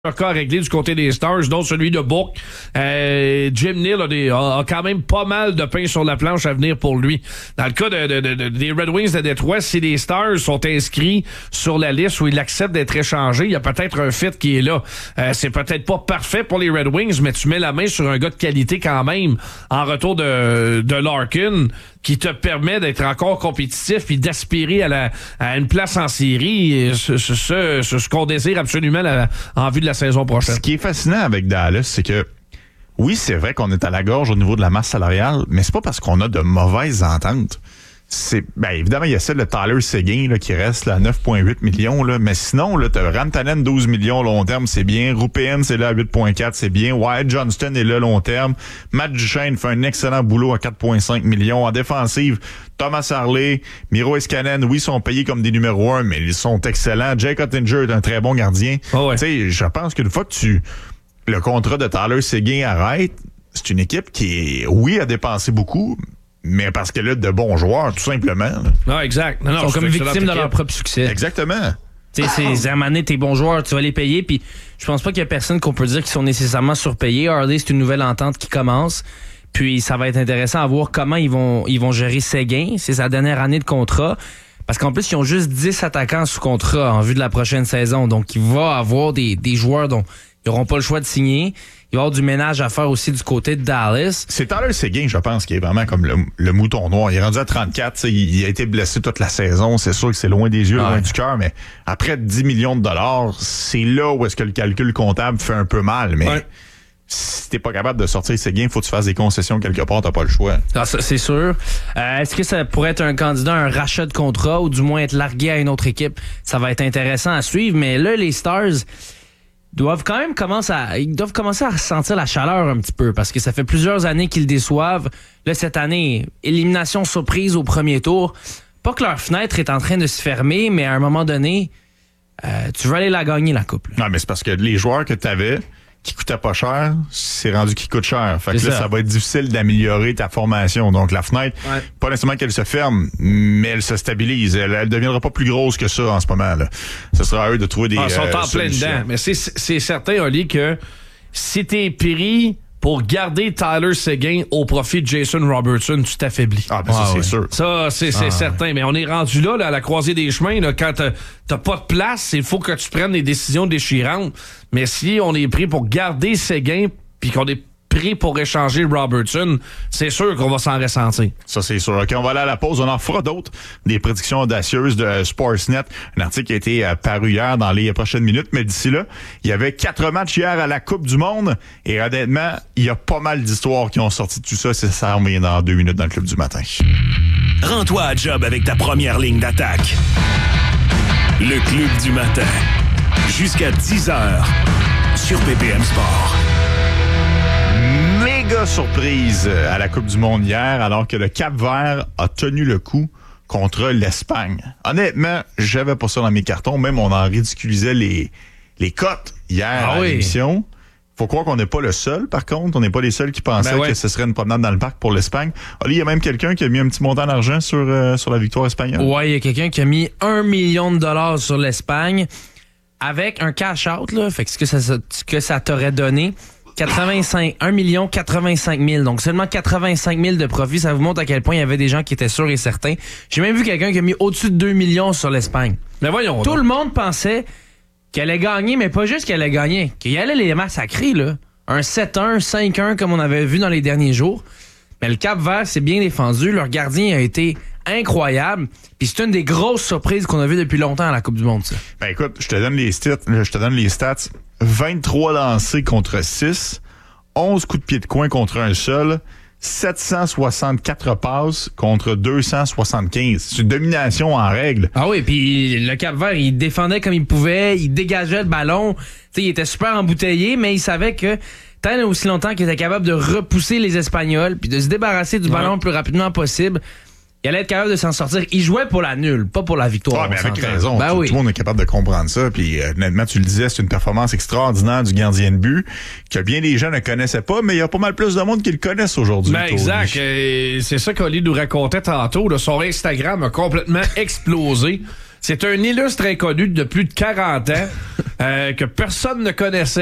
cas réglé du côté des Stars, dont celui de Bourque. Jim Neal a quand même pas mal de pain sur la planche à venir pour lui. Dans le cas des Red Wings de Détroit, si les Stars sont inscrits sur la liste où ils acceptent d'être échangés, il y a peut-être un fit qui est là. C'est peut-être pas parfait pour les Red Wings, mais tu mets la main sur un gars de qualité quand même en retour de Larkin, qui te permet d'être encore compétitif et d'aspirer à une place en série, ce qu'on désire absolument en vue de la saison prochaine. Ce qui est fascinant avec Dallas, c'est que oui, c'est vrai qu'on est à la gorge au niveau de la masse salariale, mais c'est pas parce qu'on a de mauvaises ententes. Évidemment, il y a celle de Tyler Seguin là, qui reste là, à 9,8 millions, là, mais sinon, là, t'as Rantanen 12 millions long terme, c'est bien. Rupien, c'est là à 8,4, c'est bien. Wyatt Johnston est là long terme. Matt Duchesne fait un excellent boulot à 4,5 millions. En défensive, Thomas Harley, Miro Heiskanen, oui, sont payés comme des numéros 1, mais ils sont excellents. Jake Oettinger est un très bon gardien. Oh ouais. Tu sais, je pense qu'une fois que le contrat de Tyler Seguin arrête, c'est une équipe qui, oui, a dépensé beaucoup, mais parce qu'elle a de bons joueurs, tout simplement. Non, exact. Non, ils sont comme victimes de leur propre succès. Exactement. Tu sais, à un moment donné, tes bons joueurs, tu vas les payer, puis je pense pas qu'il y a personne qu'on peut dire qu'ils sont nécessairement surpayés. Harley, c'est une nouvelle entente qui commence, puis ça va être intéressant à voir comment ils vont gérer Seguin. C'est sa dernière année de contrat, parce qu'en plus, ils ont juste 10 attaquants sous contrat en vue de la prochaine saison, donc il va avoir des joueurs dont ils n'auront pas le choix de signer. Il va y avoir du ménage à faire aussi du côté de Dallas. C'est Tyler Seguin, je pense, qui est vraiment comme le mouton noir. Il est rendu à 34, il a été blessé toute la saison. C'est sûr que c'est loin des yeux, loin du cœur, mais après 10 millions de dollars, c'est là où est-ce que le calcul comptable fait un peu mal. Mais si t'es pas capable de sortir Seguin, il faut que tu fasses des concessions quelque part, t'as pas le choix. Ah, ça, c'est sûr. Est-ce que ça pourrait être un candidat à un rachat de contrat ou du moins être largué à une autre équipe? Ça va être intéressant à suivre, mais là, les Stars doivent quand même commencer à ressentir la chaleur un petit peu parce que ça fait plusieurs années qu'ils déçoivent. Là, cette année, élimination surprise au premier tour. Pas que leur fenêtre est en train de se fermer, mais à un moment donné, tu veux aller la gagner, la coupe. Là. Non, mais c'est parce que les joueurs que t'avais qui coûtaient pas cher, c'est rendu qui coûte cher. Fait que là, ça va être difficile d'améliorer ta formation. Donc, la fenêtre, pas nécessairement qu'elle se ferme, mais elle se stabilise. Elle deviendra pas plus grosse que ça en ce moment, là. Ce sera à eux de trouver des ils sont en plein dedans. Mais c'est certain, Oli, que si t'es pris pour garder Tyler Seguin au profit de Jason Robertson, tu t'affaiblis. Ah, ben ça, c'est sûr. Ça, c'est certain. Mais on est rendu là, à la croisée des chemins, là, quand t'as pas de place, il faut que tu prennes des décisions déchirantes. Mais si on est pris pour garder Seguin, puis qu'on est pris pour échanger Robertson, c'est sûr qu'on va s'en ressentir. Ça, c'est sûr. OK, on va aller à la pause. On en fera d'autres. Des prédictions audacieuses de Sportsnet. Un article qui a été paru hier dans les prochaines minutes. Mais d'ici là, il y avait 4 matchs hier à la Coupe du Monde. Et honnêtement, il y a pas mal d'histoires qui ont sorti de tout ça. C'est ça, on vient dans 2 minutes dans le Club du matin. Rends-toi à job avec ta première ligne d'attaque. Le Club du matin. Jusqu'à 10h sur BPM Sport. Méga surprise à la Coupe du Monde hier, alors que le Cap-Vert a tenu le coup contre l'Espagne. Honnêtement, j'avais pas ça dans mes cartons. Même, on en ridiculisait les cotes hier à l'émission. Faut croire qu'on n'est pas le seul, par contre. On n'est pas les seuls qui pensaient que ce serait une promenade dans le parc pour l'Espagne. Il y a même quelqu'un qui a mis un petit montant d'argent sur la victoire espagnole. Ouais, il y a quelqu'un qui a mis 1 million de dollars sur l'Espagne avec un cash-out, là. Fait que ce que ça t'aurait donné... 1 million 85 000. Donc, seulement 85 000 de profit. Ça vous montre à quel point il y avait des gens qui étaient sûrs et certains. J'ai même vu quelqu'un qui a mis au-dessus de 2 millions sur l'Espagne. Mais voyons. Tout le monde pensait qu'elle allait gagner, mais pas juste qu'elle allait gagner. Qu'il allait les massacrer, là. Un 7-1, 5-1, comme on avait vu dans les derniers jours. Mais le Cap-Vert s'est bien défendu. Leur gardien a été incroyable. Puis c'est une des grosses surprises qu'on a vues depuis longtemps à la Coupe du Monde, ça. Ben écoute, je te donne les stats. 23 lancés contre 6, 11 coups de pied de coin contre un seul, 764 passes contre 275. C'est une domination en règle. Ah oui, puis le Cap-Vert, il défendait comme il pouvait, il dégageait le ballon. T'sais, il était super embouteillé, mais il savait que tant et aussi longtemps qu'il était capable de repousser les Espagnols puis de se débarrasser du ballon le plus rapidement possible, il allait être capable de s'en sortir. Il jouait pour la nulle, pas pour la victoire. Ah, mais avec raison. Tout le monde est capable de comprendre ça. Puis, honnêtement, tu le disais, c'est une performance extraordinaire du gardien de but que bien des gens ne connaissaient pas, mais il y a pas mal plus de monde qui le connaissent aujourd'hui. Ben, exact. C'est ça qu'Oli nous racontait tantôt. Là. Son Instagram a complètement explosé. C'est un illustre inconnu de plus de 40 ans que personne ne connaissait.